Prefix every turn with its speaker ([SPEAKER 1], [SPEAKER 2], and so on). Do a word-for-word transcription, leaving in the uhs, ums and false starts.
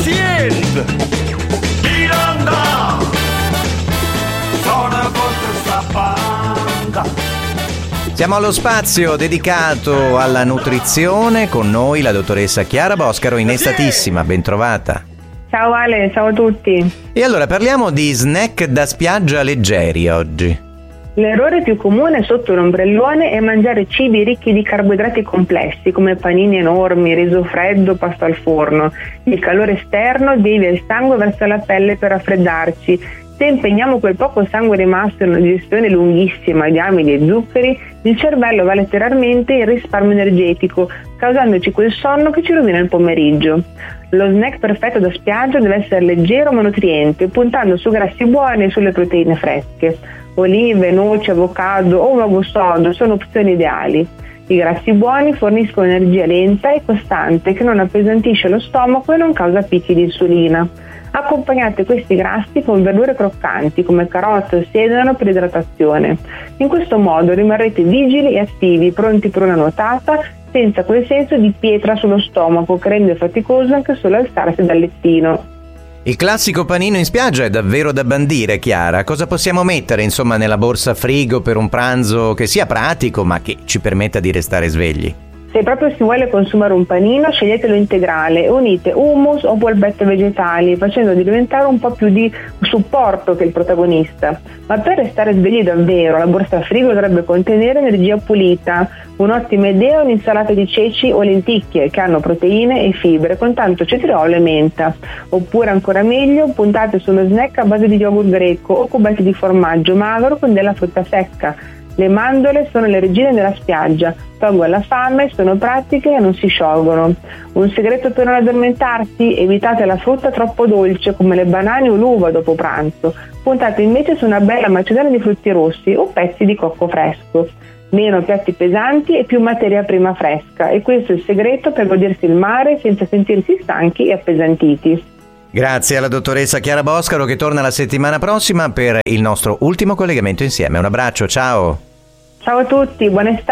[SPEAKER 1] Pazienza! Tiranda! Sono contro sta banda!
[SPEAKER 2] Siamo allo spazio dedicato alla nutrizione, con noi la dottoressa Chiara Boscaro, innestatissima, ben trovata.
[SPEAKER 3] Ciao Ale, ciao a tutti.
[SPEAKER 2] E allora parliamo di snack da spiaggia leggeri oggi.
[SPEAKER 3] L'errore più comune sotto l'ombrellone è mangiare cibi ricchi di carboidrati complessi come panini enormi, riso freddo, pasta al forno. Il calore esterno devia il sangue verso la pelle per raffreddarci. Se impegniamo quel poco sangue rimasto in una digestione lunghissima di amidi e zuccheri, il cervello va letteralmente in risparmio energetico, causandoci quel sonno che ci rovina il pomeriggio. Lo snack perfetto da spiaggia deve essere leggero ma nutriente, puntando su grassi buoni e sulle proteine fresche. Olive, noci, avocado o uovo sodo sono opzioni ideali. I grassi buoni forniscono energia lenta e costante che non appesantisce lo stomaco e non causa picchi di insulina. Accompagnate questi grassi con verdure croccanti come carote o sedano per idratazione. In questo modo rimarrete vigili e attivi, pronti per una nuotata, senza quel senso di pietra sullo stomaco che rende faticoso anche solo alzarsi dal lettino.
[SPEAKER 2] Il classico panino in spiaggia è davvero da bandire, Chiara. Cosa possiamo mettere, insomma, nella borsa frigo per un pranzo che sia pratico ma che ci permetta di restare svegli?
[SPEAKER 3] Se proprio si vuole consumare un panino, sceglietelo integrale e unite hummus o polpette vegetali, facendo diventare un po' più di supporto che il protagonista. Ma per restare svegli davvero, la borsa frigo dovrebbe contenere energia pulita. Un'ottima idea è un'insalata di ceci o lenticchie che hanno proteine e fibre con tanto cetriolo e menta. Oppure ancora meglio, puntate su uno snack a base di yogurt greco o cubetti di formaggio magro con della frutta secca. Le mandorle sono le regine della spiaggia, tolgono la fame, sono pratiche e non si sciolgono. Un segreto per non addormentarsi? Evitate la frutta troppo dolce come le banane o l'uva dopo pranzo. Puntate invece su una bella macedone di frutti rossi o pezzi di cocco fresco. Meno piatti pesanti e più materia prima fresca, e questo è il segreto per godersi il mare senza sentirsi stanchi e appesantiti.
[SPEAKER 2] Grazie alla dottoressa Chiara Boscaro, che torna la settimana prossima per il nostro ultimo collegamento insieme. Un abbraccio, ciao!
[SPEAKER 3] Ciao a tutti, buona estate!